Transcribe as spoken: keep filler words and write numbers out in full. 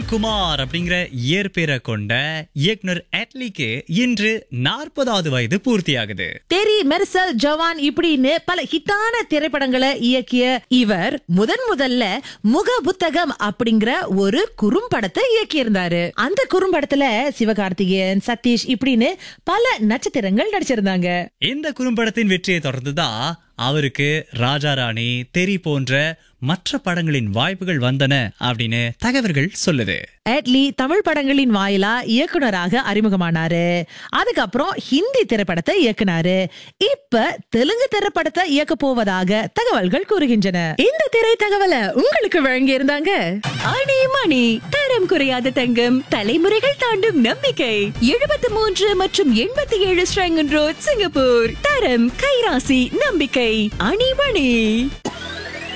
குமார் அப்படிங்கிற இயற்பெயரை கொண்ட இயக்குனர் அட்லிக்கு இன்று நாற்பதாவது வயது பூர்த்தியாகுது. தெரி, மெர்சல், ஜவான் இப்படின்னு பல ஹிட்டான திரைப்படங்களை இயக்கிய இவர் முதன் முதல்ல முக புத்தகம் அப்படிங்கிற ஒரு குறும்படத்தை இயக்கியிருந்தாரு. அந்த குறும்படத்துல சிவகார்த்திகேயன், சதீஷ் இப்படின்னு பல நட்சத்திரங்கள் நடிச்சிருந்தாங்க. இந்த குறும்படத்தின் வெற்றியை தொடர்ந்துதான் அவருக்கு ராஜா ராணி, தெரி போன்ற மற்ற படங்களின் வாய்ப்புகள் வந்தன அப்படின்னு தகவல்கள் சொல்லுது. அட்லி தமிழ் படங்களின் வாயிலா இயக்குனராக அறிமுகமானாரு. அதுக்கப்புறம் ஹிந்தி திரைப்படத்தை இயக்குனாரு. இப்ப தெலுங்கு திரைப்படத்தை இயக்க போவதாக தகவல்கள் கூறுகின்றன. இந்த திரை தகவலை உங்களுக்கு வழங்கி இருந்தாங்க ஆணி மணி. தரம் குறையாத தங்கம், தலைமுறைகள் தாண்டும் நம்பிக்கை. எழுபத்தி மூன்று மற்றும் எண்பத்தி ஏழு ஸ்ரங்கன் ரோட், சிங்கப்பூர். தரம், கைராசி, நம்பிக்கை. அணிமணி.